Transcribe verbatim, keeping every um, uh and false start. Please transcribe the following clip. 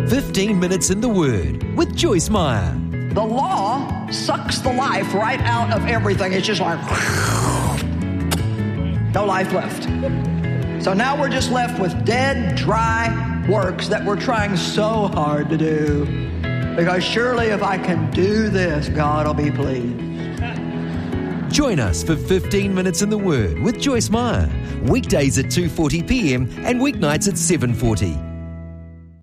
fifteen minutes in the Word with Joyce Meyer. The law sucks the life right out of everything. It's just like, no life left. So now we're just left with dead, dry works that we're trying so hard to do. Because surely if I can do this, God will be pleased. Join us for fifteen minutes in the Word with Joyce Meyer. Weekdays at two forty p.m. and weeknights at seven forty.